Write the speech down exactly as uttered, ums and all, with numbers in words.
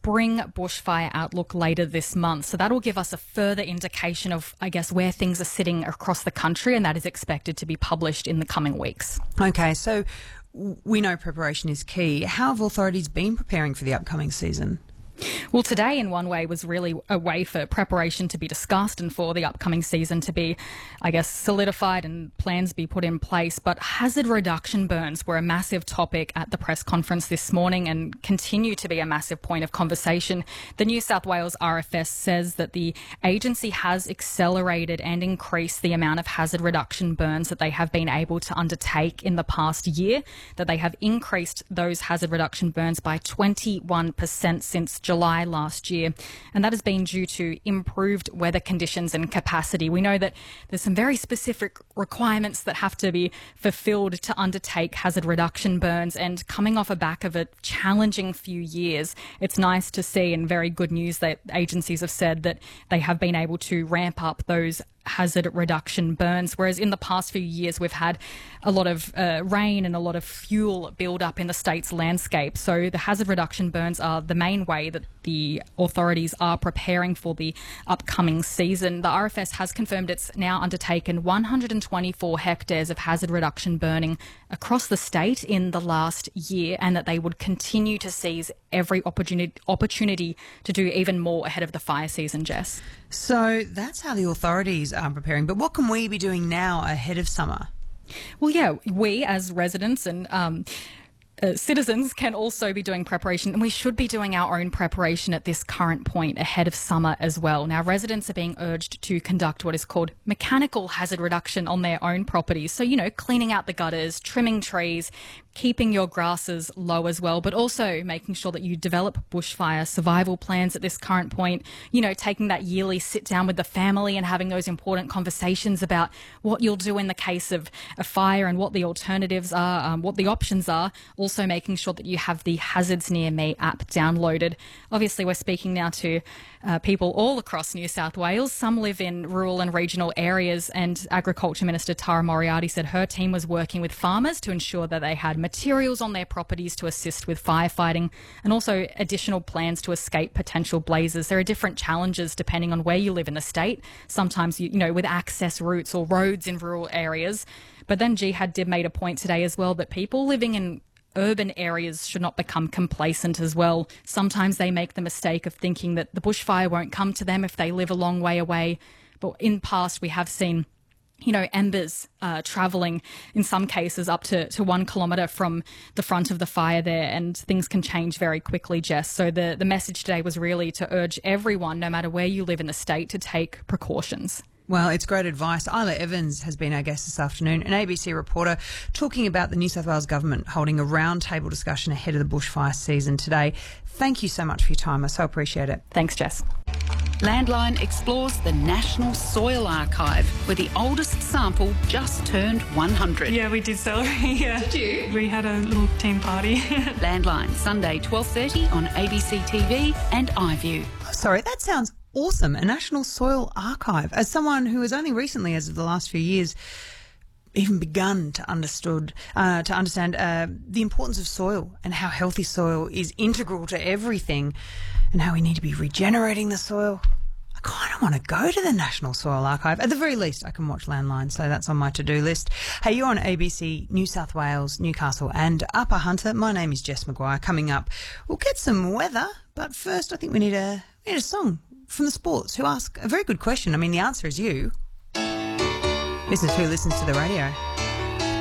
spring bushfire outlook later this month. So that'll give us a further indication of, I guess, where things are sitting across the country, and that is expected to be published in the coming weeks. Okay, so we know preparation is key. How have authorities been preparing for the upcoming season? Well, today in one way was really a way for preparation to be discussed and for the upcoming season to be, I guess, solidified and plans be put in place. But hazard reduction burns were a massive topic at the press conference this morning and continue to be a massive point of conversation. The New South Wales R F S says that the agency has accelerated and increased the amount of hazard reduction burns that they have been able to undertake in the past year, that they have increased those hazard reduction burns by twenty-one percent since July last year, and that has been due to improved weather conditions and capacity. We know that there's some very specific requirements that have to be fulfilled to undertake hazard reduction burns, and coming off a back of a challenging few years, it's nice to see and very good news that agencies have said that they have been able to ramp up those hazard reduction burns, whereas in the past few years we've had a lot of uh, rain and a lot of fuel build up in the state's landscape. So the hazard reduction burns are the main way that the authorities are preparing for the upcoming season. The R F S has confirmed it's now undertaken one hundred twenty-four hectares of hazard reduction burning across the state in the last year, and that they would continue to seize every opportunity opportunity to do even more ahead of the fire season, Jess. So that's how the authorities are preparing. But what can we be doing now ahead of summer? Well, yeah, we as residents and um, uh, citizens can also be doing preparation, and we should be doing our own preparation at this current point ahead of summer as well. Now, residents are being urged to conduct what is called mechanical hazard reduction on their own properties. So, you know, cleaning out the gutters, trimming trees, keeping your grasses low as well, but also making sure that you develop bushfire survival plans at this current point, you know, taking that yearly sit down with the family and having those important conversations about what you'll do in the case of a fire and what the alternatives are, um, what the options are. Also making sure that you have the Hazards Near Me app downloaded. Obviously, we're speaking now to uh, people all across New South Wales. Some live in rural and regional areas, and Agriculture Minister Tara Moriarty said her team was working with farmers to ensure that they had materials on their properties to assist with firefighting, and also additional plans to escape potential blazes. There are different challenges depending on where you live in the state. Sometimes, you, you know, with access routes or roads in rural areas. But then Jihad did made a point today as well that people living in urban areas should not become complacent as well. Sometimes they make the mistake of thinking that the bushfire won't come to them if they live a long way away. But in past, we have seen, you know, embers uh, travelling in some cases up to, to one kilometre from the front of the fire there, and things can change very quickly, Jess. So the, the message today was really to urge everyone, no matter where you live in the state, to take precautions. Well, it's great advice. Isla Evans has been our guest this afternoon, an A B C reporter, talking about the New South Wales Government holding a roundtable discussion ahead of the bushfire season today. Thank you so much for your time. I so appreciate it. Thanks, Jess. Landline explores the National Soil Archive, where the oldest sample just turned one hundred. Yeah, we did celebrate. Yeah. Did you? We had a little team party. Landline, Sunday, twelve thirty on A B C T V and iView. Sorry, that sounds awesome. A National Soil Archive. As someone who has only recently, as of the last few years, even begun to understood uh, to understand uh, the importance of soil and how healthy soil is integral to everything, and how we need to be regenerating the soil, I kind of want to go to the National Soil Archive. At the very least, I can watch Landline, so that's on my to-do list. Hey, you're on A B C New South Wales, Newcastle and Upper Hunter. My name is Jess McGuire. Coming up, we'll get some weather, but first I think we need a, we need a song from the Sports, who ask a very good question. I mean, the answer is you. This is Who Listens to the Radio.